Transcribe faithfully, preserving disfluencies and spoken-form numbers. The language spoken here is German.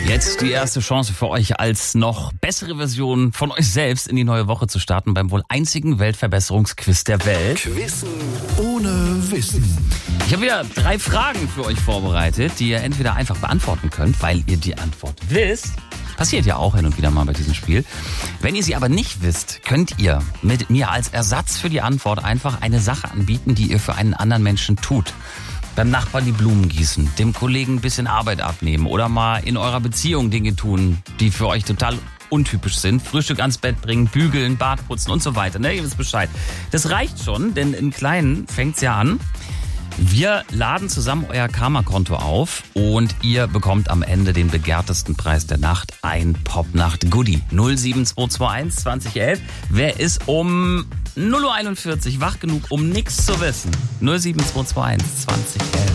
Jetzt die erste Chance für euch, als noch bessere Version von euch selbst in die neue Woche zu starten beim wohl einzigen Weltverbesserungsquiz der Welt. Quizzen ohne Wissen. Ich habe wieder drei Fragen für euch vorbereitet, die ihr entweder einfach beantworten könnt, weil ihr die Antwort wisst. Passiert ja auch hin und wieder mal bei diesem Spiel. Wenn ihr sie aber nicht wisst, könnt ihr mit mir als Ersatz für die Antwort einfach eine Sache anbieten, die ihr für einen anderen Menschen tut. Beim Nachbarn die Blumen gießen, dem Kollegen ein bisschen Arbeit abnehmen oder mal in eurer Beziehung Dinge tun, die für euch total untypisch sind. Frühstück ans Bett bringen, bügeln, Bart putzen und so weiter. Ne? Ihr wisst Bescheid. Das reicht schon, denn im Kleinen fängt's ja an. Wir laden zusammen euer Karma-Konto auf und ihr bekommt am Ende den begehrtesten Preis der Nacht, ein Popnacht-Goodie. null sieben zwei zwei eins zwanzig elf. Wer ist um null Uhr einundvierzig wach genug, um nichts zu wissen? null sieben zwei zwei eins zwanzig elf.